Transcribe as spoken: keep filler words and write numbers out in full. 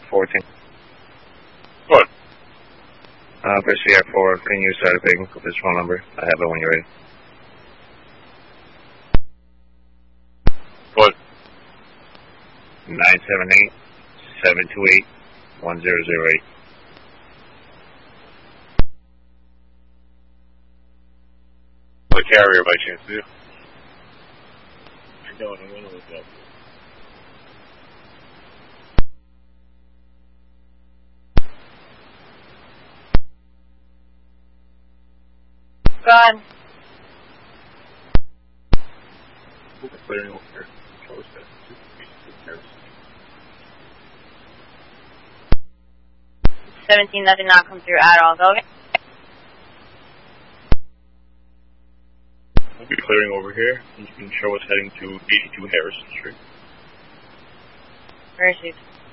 fourteen. What? Uh, for C R four, can you start a ping with this phone number? I have it when you're ready. What? nine seven eight, seven two eight, one zero zero eight. The carrier by chance, do you? I don't, I'm gonna look up. Go on. Clearing over here. seventeen, that did not come through at all. Go again. We'll be clearing over here, and you can show us heading to eighty-two Harrison Street. Where is it?